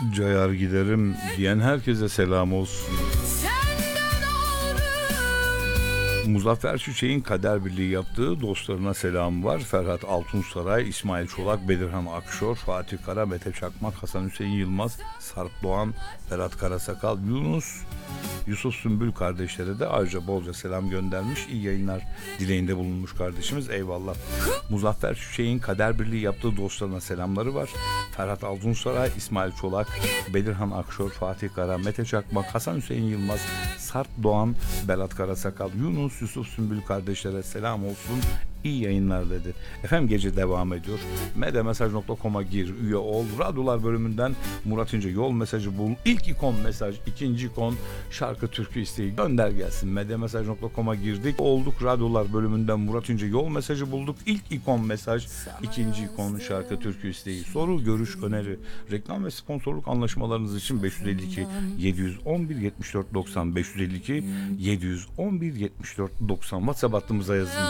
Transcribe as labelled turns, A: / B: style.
A: Cayar giderim diyen herkese selam olsun. Muzaffer Çiçek'in kader birliği yaptığı dostlarına selam var. Ferhat Altunsaray, İsmail Çolak, Bedirhan Akşor, Fatih Kara, Mete Çakmak, Hasan Hüseyin Yılmaz, Sarp Doğan, Berat Karasakal, Yunus, Yusuf Sümbül kardeşlere de ayrıca bolca selam göndermiş. İyi yayınlar dileğinde bulunmuş kardeşimiz. Eyvallah. Muzaffer Çiçek'in kader birliği yaptığı dostlarına selamları var. Ferhat Altunsaray, İsmail Çolak, Bedirhan Akşor, Fatih Kara, Mete Çakmak, Hasan Hüseyin Yılmaz, Sarp Doğan, Berat Karasakal, Yunus, Yusuf Sümbül kardeşlere selam olsun. İyi yayınlar dedi. Efendim gece devam ediyor. Medemesaj.com'a gir, üye ol. Radyolar bölümünden Murat İnce yol mesajı bul. İlk ikon mesaj, ikinci ikon şarkı türkü isteği gönder gelsin. Medemesaj.com'a girdik. Olduk radyolar bölümünden Murat İnce yol mesajı bulduk. İlk ikon mesaj, ikinci ikon şarkı türkü isteği. Soru, görüş, öneri, reklam ve sponsorluk anlaşmalarınız için 552 711 74 90 552 711 74 90 WhatsApp hattımıza yazın.